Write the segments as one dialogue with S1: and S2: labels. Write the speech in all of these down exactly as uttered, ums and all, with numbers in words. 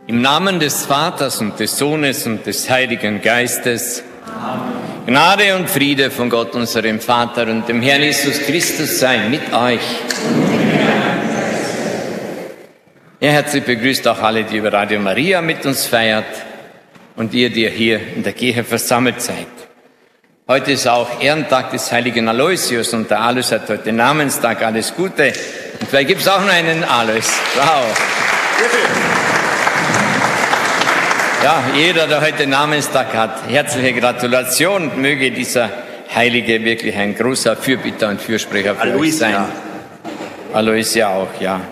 S1: Im Namen des Vaters und des Sohnes und des Heiligen Geistes. Amen. Gnade und Friede von Gott, unserem Vater und dem Herrn Jesus Christus sei mit euch. Ja, herzlich begrüßt auch alle, die über Radio Maria mit uns feiert und ihr, die hier in der Kirche versammelt seid. Heute ist auch Ehrentag des heiligen Aloysius und der Alois hat heute Namenstag. Alles Gute. Und vielleicht gibt es auch noch einen Alois. Wow. Ja, jeder, der heute Namenstag hat, herzliche Gratulation und möge dieser Heilige wirklich ein großer Fürbitter und Fürsprecher für euch sein. Aloysia auch, ja.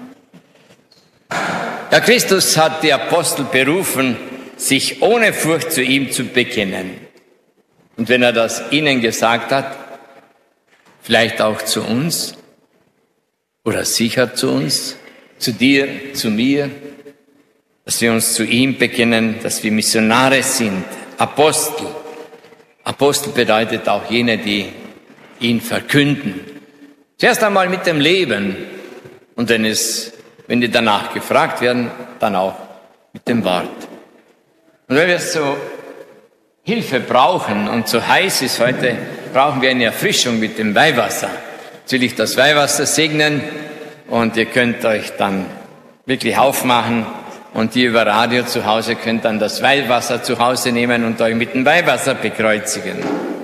S1: Ja, Christus hat die Apostel berufen, sich ohne Furcht zu ihm zu bekennen. Und wenn er das ihnen gesagt hat, vielleicht auch zu uns oder sicher zu uns, zu dir, zu mir, dass wir uns zu ihm bekennen, dass wir Missionare sind, Apostel. Apostel bedeutet auch jene, die ihn verkünden. Zuerst einmal mit dem Leben und wenn es, wenn die danach gefragt werden, dann auch mit dem Wort. Und wenn wir so Hilfe brauchen und so heiß ist heute, brauchen wir eine Erfrischung mit dem Weihwasser. Jetzt will ich das Weihwasser segnen und ihr könnt euch dann wirklich aufmachen. Und die über Radio zu Hause könnt dann das Weihwasser zu Hause nehmen und euch mit dem Weihwasser bekreuzigen.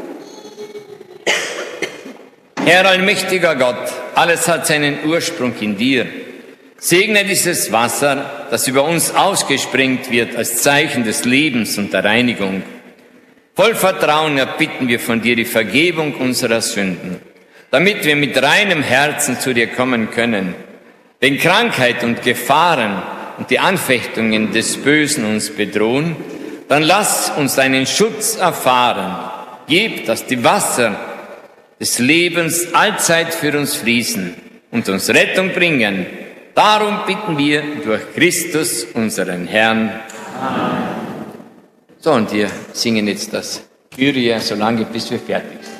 S1: Herr allmächtiger Gott, alles hat seinen Ursprung in dir. Segne dieses Wasser, das über uns ausgesprengt wird als Zeichen des Lebens und der Reinigung. Voll Vertrauen erbitten wir von dir die Vergebung unserer Sünden, damit wir mit reinem Herzen zu dir kommen können. Wenn Krankheit und Gefahren und die Anfechtungen des Bösen uns bedrohen, dann lass uns deinen Schutz erfahren. Gib, dass die Wasser des Lebens allzeit für uns fließen und uns Rettung bringen. Darum bitten wir durch Christus, unseren Herrn. Amen. So, und wir singen jetzt das Kyrie so lange, bis wir fertig sind.